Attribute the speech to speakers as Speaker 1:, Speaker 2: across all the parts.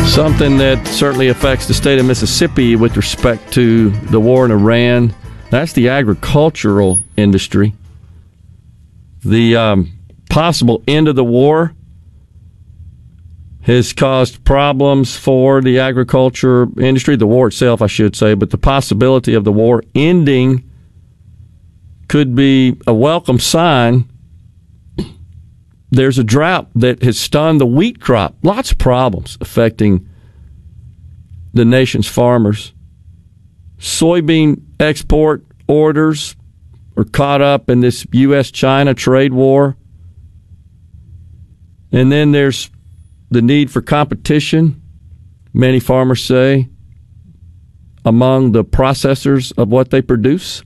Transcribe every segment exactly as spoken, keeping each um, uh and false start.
Speaker 1: Something that certainly affects the state of Mississippi with respect to the war in Iran, that's the agricultural industry. The um, possible end of the war has caused problems for the agriculture industry, the war itself, I should say, but the possibility of the war ending could be a welcome sign. There's a drought that has stunned the wheat crop. Lots of problems affecting the nation's farmers. Soybean export orders are caught up in this U S China trade war. And then there's the need for competition, many farmers say, among the processors of what they produce.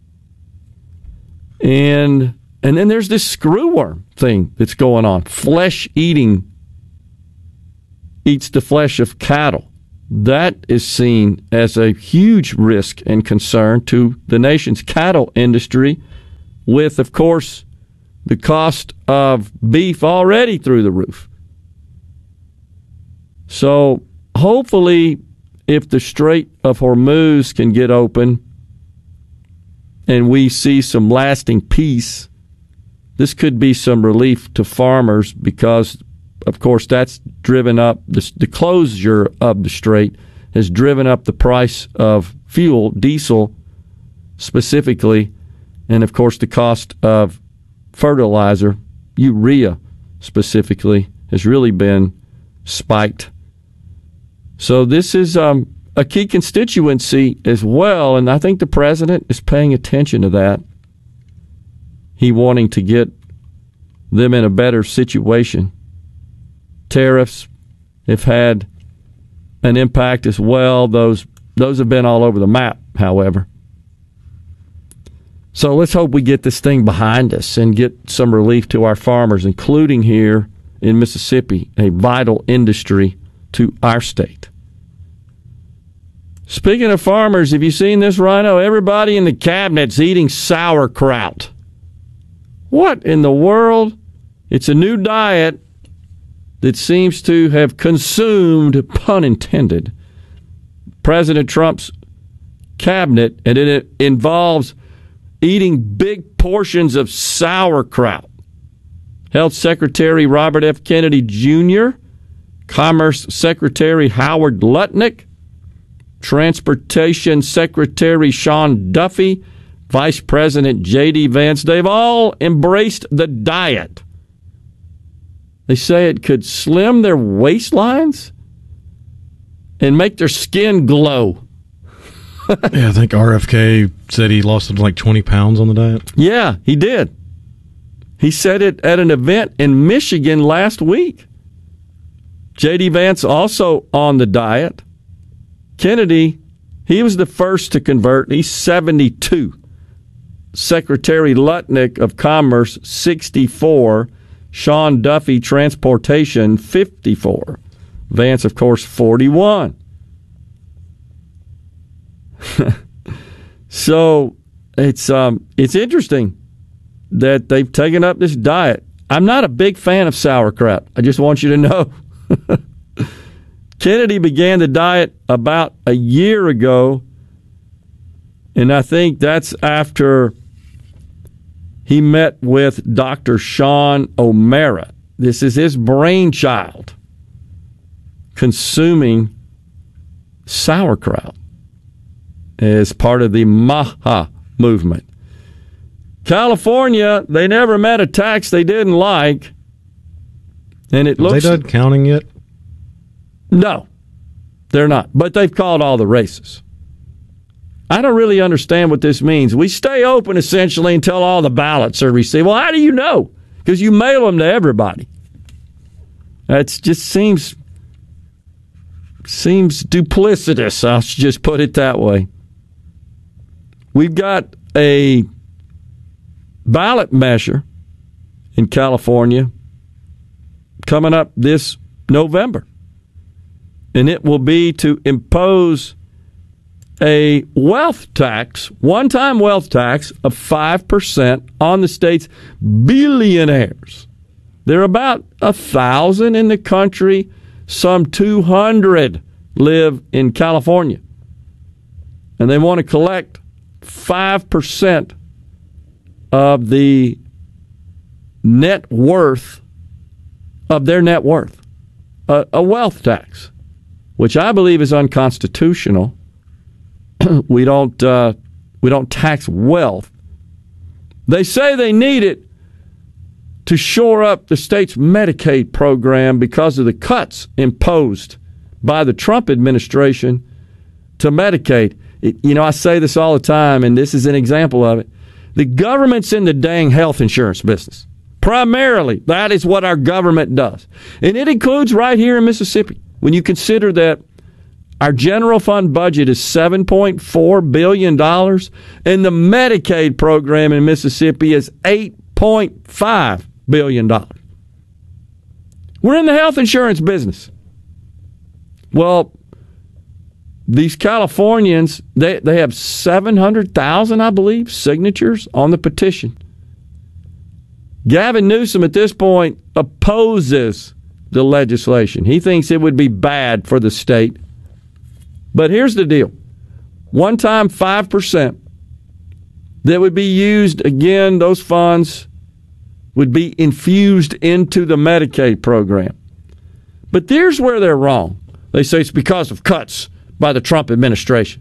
Speaker 1: And and then there's this screwworm thing that's going on. Flesh eating eats the flesh of cattle. That is seen as a huge risk and concern to the nation's cattle industry, with, of course, the cost of beef already through the roof. So hopefully, if the Strait of Hormuz can get open and we see some lasting peace, this could be some relief to farmers because, of course, that's driven up, the, the closure of the strait has driven up the price of fuel, diesel specifically, and, of course, the cost of fertilizer, urea specifically, has really been spiked. So this is um, a key constituency as well, and I think the president is paying attention to that. He wanting to get them in a better situation. Tariffs have had an impact as well. Those those have been all over the map, however. So let's hope we get this thing behind us and get some relief to our farmers, including here in Mississippi, a vital industry to our state. Speaking of farmers, have you seen this, Rhino? Everybody in the cabinet's eating sauerkraut. What in the world? It's a new diet that seems to have consumed, pun intended, President Trump's cabinet, and it involves eating big portions of sauerkraut. Health Secretary Robert F. Kennedy Junior, Commerce Secretary Howard Lutnick, Transportation Secretary Sean Duffy, Vice President J D. Vance, they've all embraced the diet. They say it could slim their waistlines and make their skin glow.
Speaker 2: Yeah, I think R F K said he lost something like twenty pounds on the diet.
Speaker 1: Yeah, he did. He said it at an event in Michigan last week. J D. Vance also on the diet. Kennedy, he was the first to convert. He's seventy-two. Secretary Lutnick of Commerce, sixty-four. Sean Duffy, Transportation, fifty-four. Vance, of course, forty-one. So it's um it's interesting that they've taken up this diet. I'm not a big fan of sauerkraut. I just want you to know. Kennedy began the diet about a year ago, and I think that's after he met with Doctor Sean O'Mara. This is his brainchild, consuming sauerkraut as part of the MAHA movement. California, they never met a tax they didn't like, and it
Speaker 2: Have
Speaker 1: looks...
Speaker 2: they done counting yet?
Speaker 1: No, they're not. But they've called all the races. I don't really understand what this means. We stay open, essentially, until all the ballots are received. Well, how do you know? Because you mail them to everybody. That just seems seems duplicitous. I'll just put it that way. We've got a ballot measure in California coming up this November. And it will be to impose a wealth tax, one-time wealth tax of five percent on the state's billionaires. There are about a thousand in the country. some two hundred live in California. And they want to collect five percent of the net worth of their net worth, a, a wealth tax, which I believe is unconstitutional. we don't uh, we don't tax wealth. They say they need it to shore up the state's Medicaid program because of the cuts imposed by the Trump administration to Medicaid. It, you know, I say this all the time, and this is an example of it. The government's in the dang health insurance business. Primarily, that is what our government does. And it includes right here in Mississippi. When you consider that our general fund budget is seven point four billion dollars, and the Medicaid program in Mississippi is eight point five billion dollars. We're in the health insurance business. Well, these Californians, they, they have seven hundred thousand, I believe, signatures on the petition. Gavin Newsom, at this point, opposes the legislation. He thinks it would be bad for the state. But here's the deal. One time, five percent that would be used, again, those funds would be infused into the Medicaid program. But here's where they're wrong. They say it's because of cuts by the Trump administration.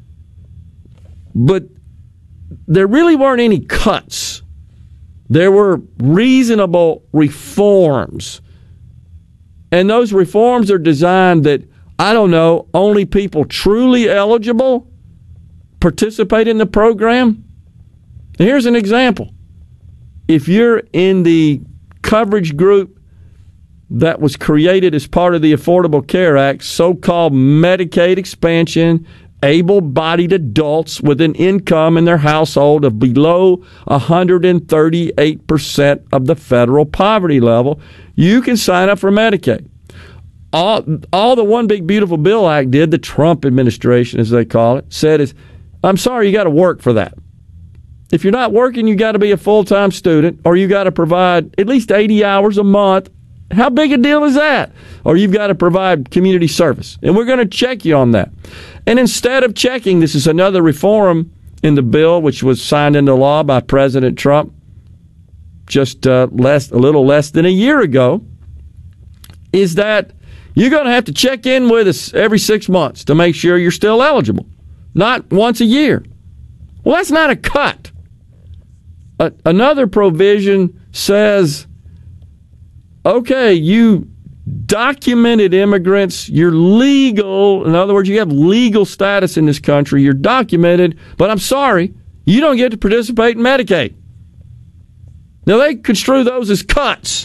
Speaker 1: But there really weren't any cuts. There were reasonable reforms. And those reforms are designed that, I don't know, only people truly eligible participate in the program. Here's an example. If you're in the coverage group that was created as part of the Affordable Care Act, so-called Medicaid expansion, able-bodied adults with an income in their household of below one hundred thirty-eight percent of the federal poverty level, you can sign up for Medicaid. All, all the One Big Beautiful Bill Act did, the Trump administration, as they call it, said is, I'm sorry, you got to work for that. If you're not working, you got to be a full-time student, or you got to provide at least eighty hours a month. How big a deal is that? Or you've got to provide community service. And we're going to check you on that. And instead of checking, this is another reform in the bill, which was signed into law by President Trump just uh, less, a little less than a year ago, is that you're going to have to check in with us every six months to make sure you're still eligible, not once a year. Well, that's not a cut. A- another provision says, okay, you documented immigrants, you're legal. In other words, you have legal status in this country. You're documented, but I'm sorry, you don't get to participate in Medicaid. Now, they construe those as cuts,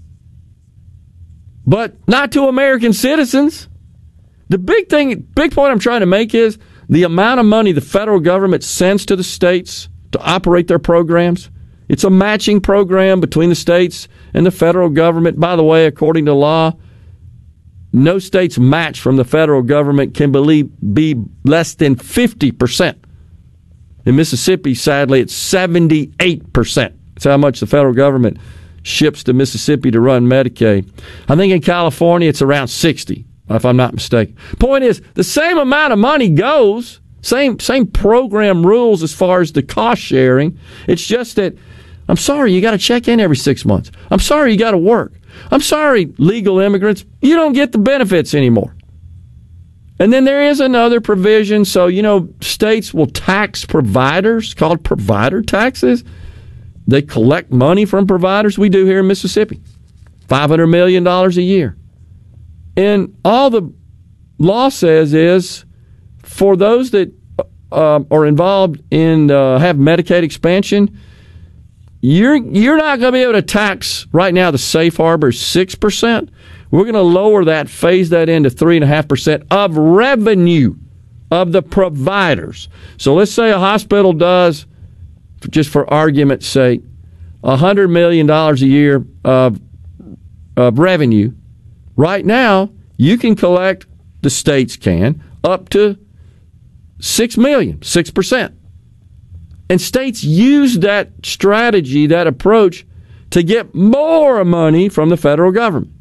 Speaker 1: but not to American citizens. The big thing, big point I'm trying to make is the amount of money the federal government sends to the states to operate their programs. It's a matching program between the states and the federal government. By the way, according to law, no state's match from the federal government can believe, be less than fifty percent. In Mississippi, sadly, it's seventy-eight percent. That's how much the federal government ships to Mississippi to run Medicaid. I think in California, it's around sixty, if I'm not mistaken. Point is, the same amount of money goes, same, same program rules as far as the cost sharing. It's just that, I'm sorry, you got to check in every six months. I'm sorry, you got to work. I'm sorry, legal immigrants, you don't get the benefits anymore. And then there is another provision. So, you know, states will tax providers, called provider taxes. They collect money from providers. We do here in Mississippi, five hundred million dollars a year. And all the law says is for those that uh, are involved in, uh, have Medicaid expansion, You're you're not going to be able to tax right now. The safe harbor is six percent. We're going to lower that, phase that into three point five percent of revenue of the providers. So let's say a hospital does, just for argument's sake, one hundred million dollars a year of, of revenue. Right now, you can collect, the states can, up to six million dollars, six percent. And states use that strategy, that approach, to get more money from the federal government.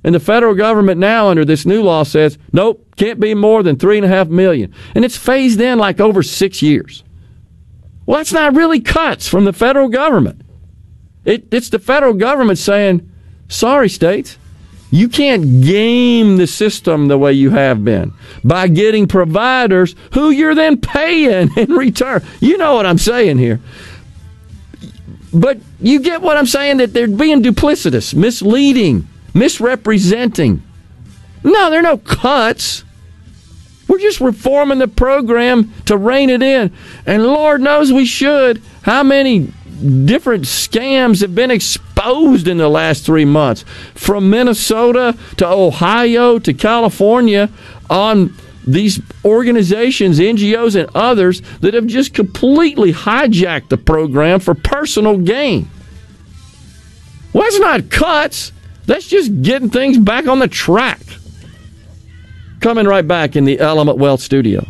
Speaker 1: And the federal government now, under this new law, says, nope, can't be more than three and a half million. And it's phased in like over six years. Well, that's not really cuts from the federal government. It, it's the federal government saying, sorry, states, you can't game the system the way you have been by getting providers who you're then paying in return. You know what I'm saying here. But you get what I'm saying, that they're being duplicitous, misleading, misrepresenting. No, there are no cuts. We're just reforming the program to rein it in. And Lord knows we should. How many different scams have been exposed in the last three months, from Minnesota to Ohio to California, on these organizations, N G Os, and others that have just completely hijacked the program for personal gain. Well, that's not cuts. That's just getting things back on the track. Coming right back in the Element Wealth studio.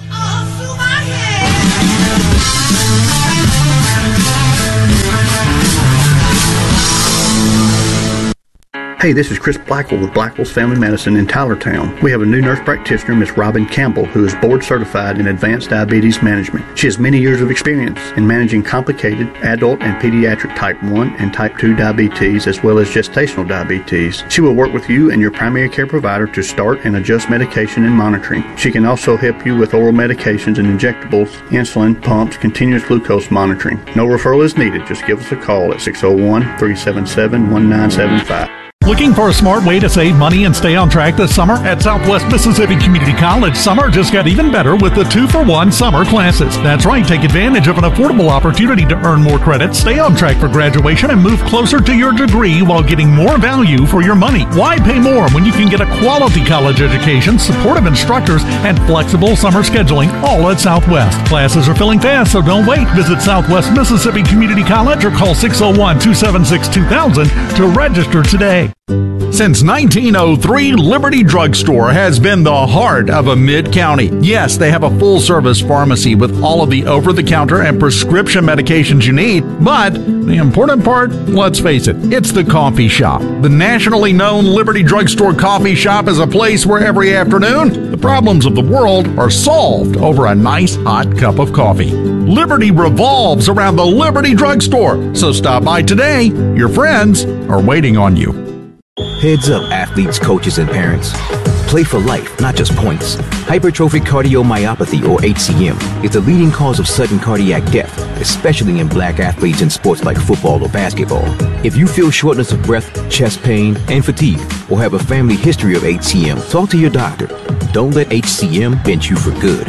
Speaker 3: Hey, this is Chris Blackwell with Blackwell's Family Medicine in Tylertown. We have a new nurse practitioner, Miss Robin Campbell, who is board certified in advanced diabetes management. She has many years of experience in managing complicated adult and pediatric type one and type two diabetes, as well as gestational diabetes. She will work with you and your primary care provider to start and adjust medication and monitoring. She can also help you with oral medications and injectables, insulin, pumps, continuous glucose monitoring. No referral is needed. Just give us a call at six oh one, three seven seven, one nine seven five.
Speaker 4: Looking for a smart way to save money and stay on track this summer? At Southwest Mississippi Community College, summer just got even better with the two for one summer classes. That's right, take advantage of an affordable opportunity to earn more credits, stay on track for graduation, and move closer to your degree while getting more value for your money. Why pay more when you can get a quality college education, supportive instructors, and flexible summer scheduling, all at Southwest? Classes are filling fast, so don't wait. Visit Southwest Mississippi Community College or call six oh one, two seven six, two thousand to register today.
Speaker 5: Since nineteen oh three, Liberty Drugstore has been the heart of a mid-county. Yes, they have a full-service pharmacy with all of the over-the-counter and prescription medications you need, but the important part, let's face it, it's the coffee shop. The nationally known Liberty Drugstore coffee shop is a place where every afternoon, the problems of the world are solved over a nice hot cup of coffee. Liberty revolves around the Liberty Drugstore, so stop by today. Your friends are waiting on you.
Speaker 6: Heads up, athletes, coaches, and parents. Play for life, not just points. Hypertrophic cardiomyopathy, or H C M, is the leading cause of sudden cardiac death, especially in black athletes in sports like football or basketball. If you feel shortness of breath, chest pain, and fatigue, or have a family history of H C M, talk to your doctor. Don't let H C M bench you for good.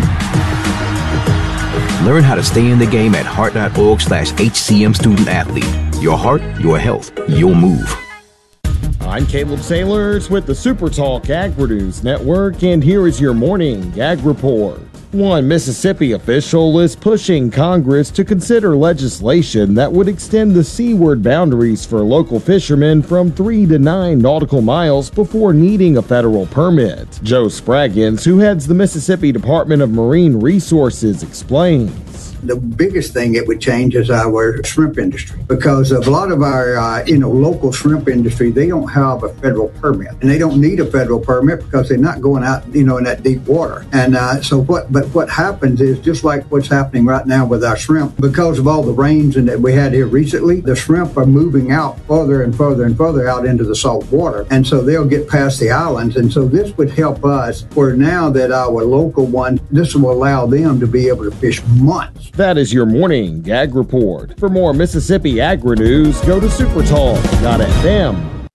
Speaker 6: Learn how to stay in the game at heart.org slash HCM student athlete. Your heart, your health, your move.
Speaker 7: I'm Caleb Sailors with the Super Talk Agri-News Network, and here is your morning Ag Report. One Mississippi official is pushing Congress to consider legislation that would extend the seaward boundaries for local fishermen from three to nine nautical miles before needing a federal permit. Joe Spraggins, who heads the Mississippi Department of Marine Resources, explains.
Speaker 8: The biggest thing it would change is our shrimp industry, because a lot of our, uh, you know, local shrimp industry, they don't have a federal permit, and they don't need a federal permit because they're not going out, you know, in that deep water. And uh, so what, but what happens is just like what's happening right now with our shrimp, because of all the rains and that we had here recently, the shrimp are moving out further and further and further out into the salt water. And so they'll get past the islands. And so this would help us, for now that our local ones, this will allow them to be able to fish months.
Speaker 7: That is your morning Ag Report. For more Mississippi Agri-News, go to supertalk dot f m.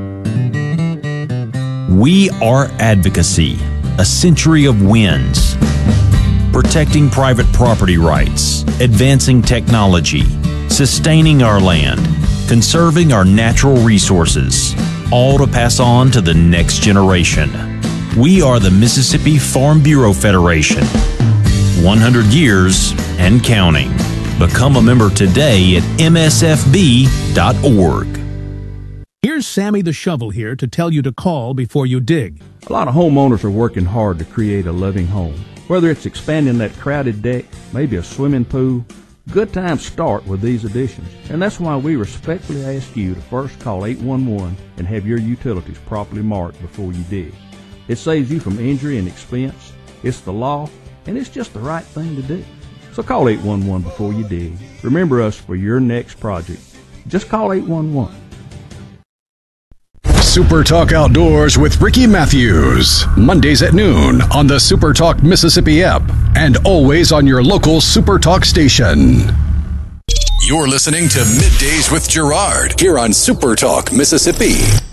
Speaker 9: We are advocacy, a century of wins. Protecting private property rights, advancing technology, sustaining our land, conserving our natural resources, all to pass on to the next generation. We are the Mississippi Farm Bureau Federation. one hundred years and counting. Become a member today at m s f b dot org.
Speaker 10: Here's Sammy the Shovel here to tell you to call before you dig.
Speaker 11: A lot of homeowners are working hard to create a living home. Whether it's expanding that crowded deck, maybe a swimming pool, Good times start with these additions, and that's why we respectfully ask you to first call eight one one and have your utilities properly marked before you dig. It saves you from injury and expense. It's the law, and it's just the right thing to do. So call eight one one before you dig. Remember us for your next project. Just call eight one one.
Speaker 12: Super Talk Outdoors with Ricky Matthews. Mondays at noon on the Super Talk Mississippi app and always on your local Super Talk station. You're listening to Middays with Gerard here on Super Talk Mississippi.